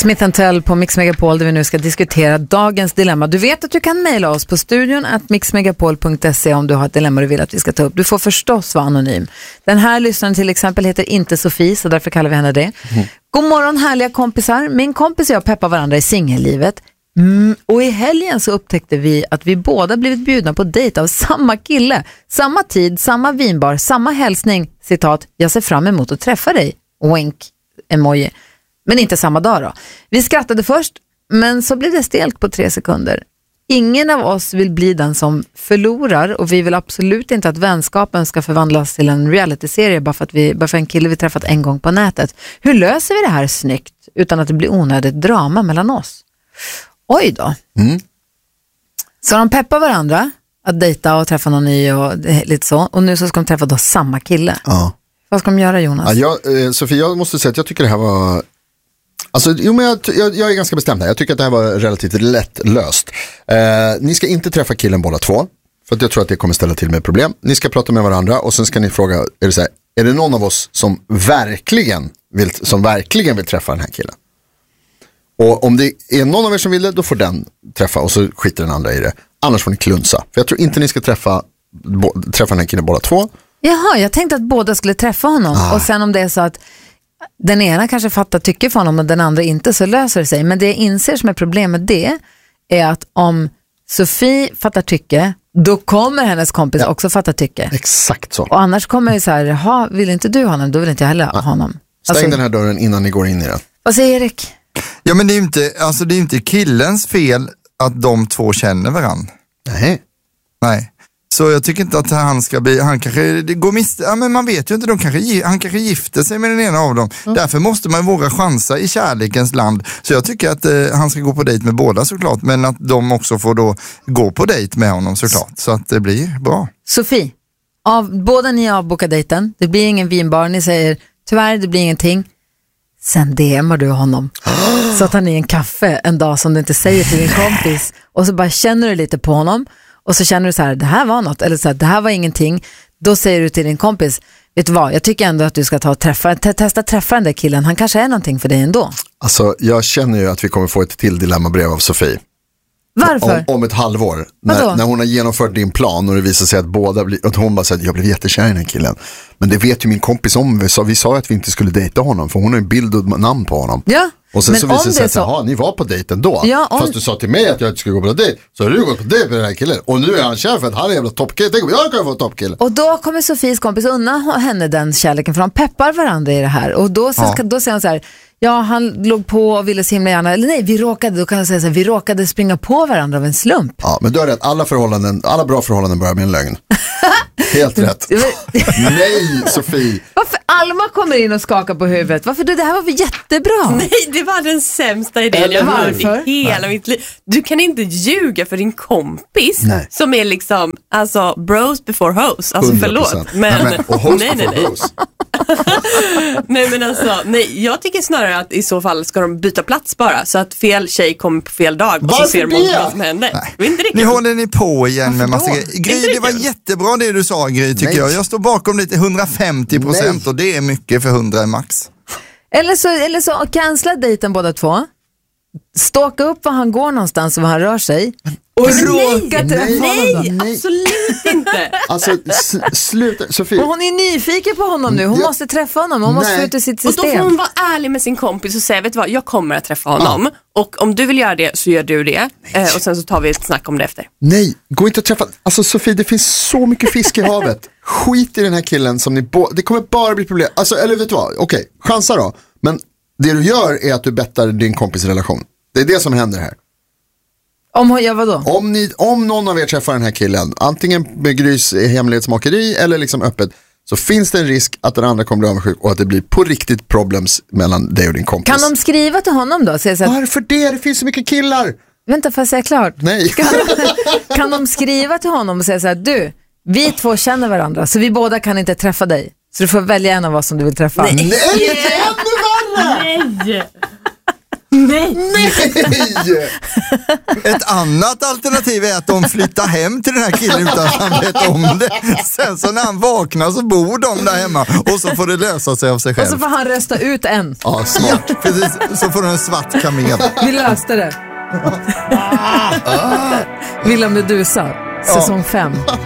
Smith & Tell på Mix Megapol där vi nu ska diskutera dagens dilemma. Du vet att du kan mejla oss på studion @mixmegapol.se om du har ett dilemma du vill att vi ska ta upp. Du får förstås vara anonym. Den här lyssnaren till exempel heter inte Sofie, så därför kallar vi henne det. God morgon härliga kompisar. Min kompis och jag peppar varandra i singellivet. Och i helgen så upptäckte vi att vi båda blivit bjudna på dejt av samma kille. Samma tid, samma vinbar, samma hälsning. Citat, jag ser fram emot att träffa dig. Wink, emoji. Men inte samma dag då. Vi skrattade först, men så blev det stelt på 3 sekunder. Ingen av oss vill bli den som förlorar och vi vill absolut inte att vänskapen ska förvandlas till en realityserie bara för en kille vi träffat en gång på nätet. Hur löser vi det här snyggt utan att det blir onödigt drama mellan oss? Oj då. Så de peppar varandra att dejta och träffa någon ny och lite så. Och nu så ska de träffa då samma kille. Ja. Vad ska de göra, Jonas? Ja, Sofie, jag måste säga att jag tycker det här var... Alltså, men jag är ganska bestämd här. Jag tycker att det här var relativt lätt löst. Ni ska inte träffa killen båda två. För att jag tror att det kommer ställa till med problem. Ni ska prata med varandra och sen ska ni fråga, är det någon av oss som verkligen vill träffa den här killen? Och om det är någon av er som vill det, då får den träffa och så skiter den andra i det. Annars får ni klunsa. För jag tror inte ni ska träffa den här killen båda två. Jaha, jag tänkte att båda skulle träffa honom. Och sen om det är så att den ena kanske fattar tycke för honom och den andra inte, så löser det sig. Men det jag inser som är problemet det är att om Sofie fattar tycke, då kommer hennes kompis också fatta tycke. Exakt så. Och annars kommer det så här, vill inte du ha honom, då vill inte jag heller ha honom. Stäng den här dörren innan ni går in i den. Vad säger Erik? Ja, men det är ju inte killens fel att de två känner varandra. Nej. Så jag tycker inte att han ska bli, han kanske det går men man vet ju inte, han kanske gifter sig med den ena av dem. Därför måste man våga chansa i kärlekens land. Så jag tycker att han ska gå på dejt med båda såklart, men att de också får då gå på dejt med honom såklart. Så att det blir bra. Sofie, båda ni avbokar dejten. Det blir ingen vinbar, ni säger tyvärr det blir ingenting. Sen DMar du honom. Så tar ni en kaffe en dag som du inte säger till din kompis. Och så bara känner du lite på honom. Och så känner du så här, det här var något. Eller så här, det här var ingenting. Då säger du till din kompis, vet du vad, jag tycker ändå att du ska testa träffa den där killen. Han kanske är någonting för dig ändå. Alltså, jag känner ju att vi kommer få ett till dilemmabrev av Sofie. Varför? Om ett halvår. När hon har genomfört din plan och det visar sig att att hon bara säger, jag blev jättekär i den här killen. Men det vet ju min kompis om. Vi sa att vi inte skulle dejta honom. För hon har en bild och namn på honom. Ja. Och sen så visar det sig att ni var på dejten då. Ja, fast du sa till mig att jag inte skulle gå på dejt. Så har du gått på dejt med den här killen. Och nu är han kär för att han är en jävla toppkille. Tänk om jag kan få toppkille. Och då kommer Sofies kompis unna henne den kärleken. För de peppar varandra i det här. Och då säger han så här, ja, han låg på och ville så himla gärna. Eller nej, vi råkade springa på varandra av en slump. Ja, men du har rätt. Alla bra förhållanden börjar med en lögn. Helt rätt. Nej, Sofie. Varför Alma kommer in och skakar på huvudet? Varför det här var väl jättebra? Nej, det var den sämsta idén jag hört i hela mitt liv. Du kan inte ljuga för din kompis som är liksom, alltså, bros before hoes. Alltså 100%. Förlåt. Men och hoes before hoes. Nej, men alltså, jag tycker snarare att i så fall ska de byta plats bara, så att fel tjej kommer på fel dag och så ser de vad som händer. Nu håller ni på igen med massa grejer. Gry, det var jättebra det du sa, Gry, tycker jag. Jag står bakom det till 150% och det är mycket för 100 max. Eller så cancella dejten båda två. Ståka upp var han går någonstans och var han rör sig. Och råka träffa honom. Nej, absolut inte. Alltså, sluta, Sofie. Men hon är nyfiken på honom nu. Hon måste träffa honom. Hon måste få ut ur sitt system. Och då får hon vara ärlig med sin kompis och säga, vet du vad, jag kommer att träffa honom. Och om du vill göra det så gör du det. Och sen så tar vi ett snack om det efter. Nej, gå inte att träffa. Alltså Sofie, det finns så mycket fisk i havet. Skit i den här killen som det kommer bara bli problem. Alltså, eller vet du vad, okej, chansa då. Men det du gör är att du bettar din kompis relation. Det är det som händer här. Vadå? Om någon av er träffar den här killen, antingen med Grys hemlighetsmakeri eller liksom öppet, så finns det en risk att den andra kommer bli avundsjuk och att det blir på riktigt problems mellan dig och din kompis. Kan de skriva till honom då? Varför det? Det finns så mycket killar. Vänta, får jag säga klart? Nej. Kan de skriva till honom och säga så här, du, vi två känner varandra så vi båda kan inte träffa dig. Så du får välja en av oss som du vill träffa. Nej, det är ännu värre! Nej! Nej! Ett annat alternativ är att de flyttar hem till den här killen utan att han vet om det. Sen så när han vaknar så bor de där hemma och så får det lösa sig av sig själv. Och så får han rösta ut en. Ja, smart. Ja, precis. Så får du en svart kamel. Vi löste det. Villa Medusa, säsong 5.